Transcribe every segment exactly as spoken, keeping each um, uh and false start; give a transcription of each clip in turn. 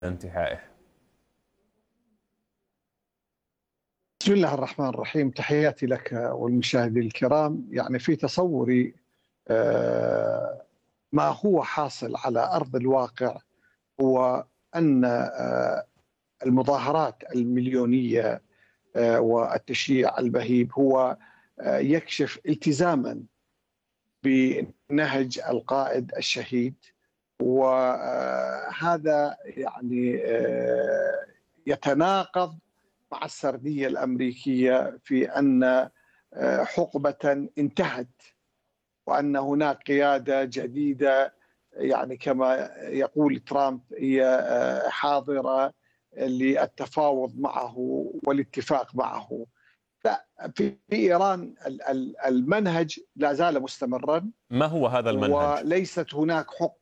انتهائه. بسم الله الرحمن الرحيم. تحياتي لك والمشاهدين الكرام. يعني في تصوري آه، ما هو حاصل على أرض الواقع هو أن آه، المظاهرات المليونية آه، والتشييع البهيب هو آه، يكشف التزاما بنهج القائد الشهيد، وهذا يعني آه، يتناقض مع السردية الأمريكية في أن آه، حقبة انتهت وأن هناك قيادة جديدة، يعني كما يقول ترامب هي آه، حاضرة للتفاوض معه والاتفاق معه. لا، في إيران المنهج لا زال مستمرا، ما هو هذا المنهج؟ وليست هناك حق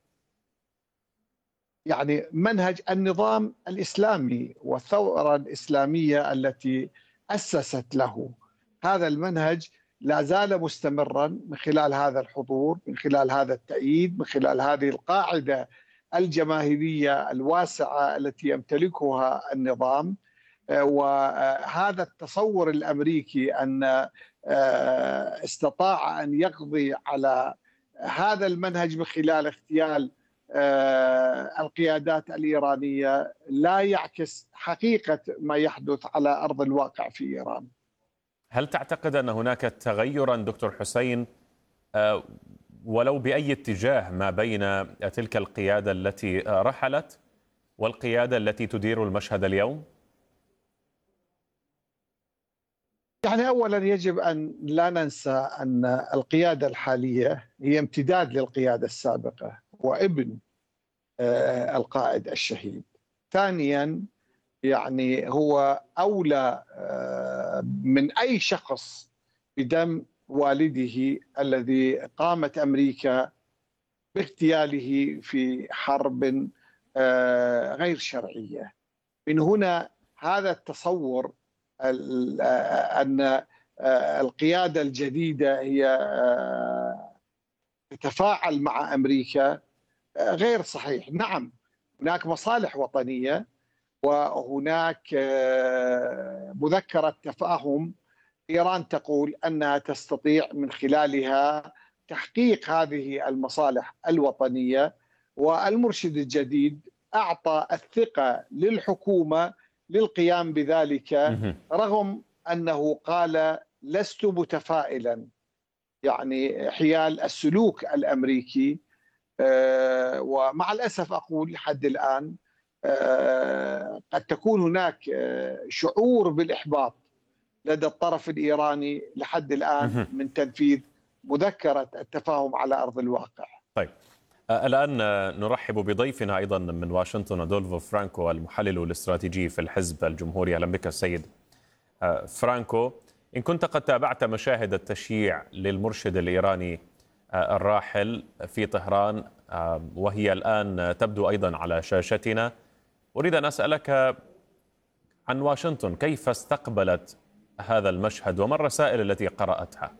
يعني منهج النظام الإسلامي والثورة الإسلامية التي أسست له. هذا المنهج لا زال مستمرا من خلال هذا الحضور، من خلال هذا التأييد، من خلال هذه القاعدة الجماهيرية الواسعة التي يمتلكها النظام. وهذا التصور الأمريكي أن استطاع أن يقضي على هذا المنهج من خلال اغتيال القيادات الإيرانية لا يعكس حقيقة ما يحدث على أرض الواقع في إيران. هل تعتقد أن هناك تغيرا دكتور حسين ولو بأي اتجاه ما بين تلك القيادة التي رحلت والقيادة التي تدير المشهد اليوم؟ يعني أولا يجب أن لا ننسى أن القيادة الحالية هي امتداد للقيادة السابقة وابن القائد الشهيد. ثانيا يعني هو أولى من أي شخص بدم والده الذي قامت أمريكا باغتياله في حرب غير شرعية. من هنا هذا التصور أن القيادة الجديدة هي تتفاعل مع أمريكا غير صحيح. نعم، هناك مصالح وطنية وهناك مذكرة تفاهم إيران تقول أنها تستطيع من خلالها تحقيق هذه المصالح الوطنية، والمرشد الجديد أعطى الثقة للحكومة للقيام بذلك رغم أنه قال لست متفائلا يعني حيال السلوك الأمريكي. أه ومع الأسف أقول لحد الآن أه قد تكون هناك أه شعور بالإحباط لدى الطرف الإيراني لحد الآن من تنفيذ مذكرة التفاهم على أرض الواقع. طيب، الآن نرحب بضيفنا أيضا من واشنطن أدولفو فرانكو، المحلل الاستراتيجي في الحزب الجمهوري. أهلا بك السيد فرانكو. إن كنت قد تابعت مشاهد التشييع للمرشد الإيراني الراحل في طهران وهي الآن تبدو أيضا على شاشتنا، أريد أن أسألك عن واشنطن، كيف استقبلت هذا المشهد وما الرسائل التي قرأتها؟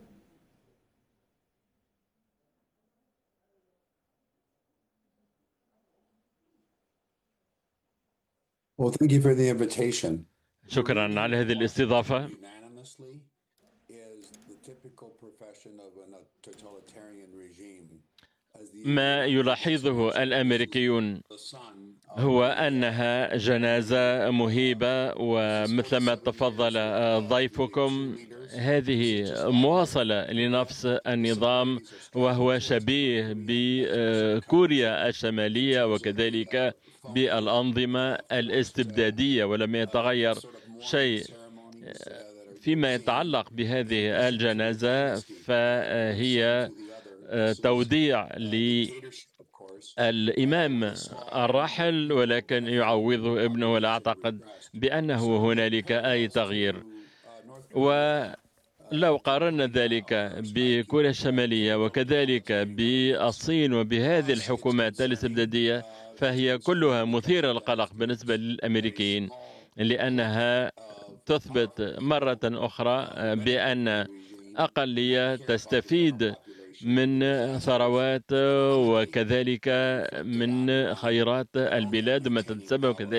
Well, thank you for the invitation. شكرا على هذه الاستضافة. ما يلاحظه الأمريكيون هو أنها جنازة مهيبة، ومثلما تفضل ضيفكم هذه مواصلة لنفس النظام، وهو شبيه بكوريا الشمالية وكذلك بالأنظمة الاستبدادية، ولم يتغير شيء. فيما يتعلق بهذه الجنازة فهي توديع للإمام الراحل ولكن يعوضه ابنه، ولا أعتقد بأنه هنالك أي تغيير. ولو قارنا ذلك بكوريا الشمالية وكذلك بالصين وبهذه الحكومات الاستبدادية فهي كلها مثيرة للقلق بالنسبة للأمريكيين، لأنها تثبت مرة أخرى بأن أقلية تستفيد من ثروات وكذلك من خيرات البلاد ما تتسبب كذلك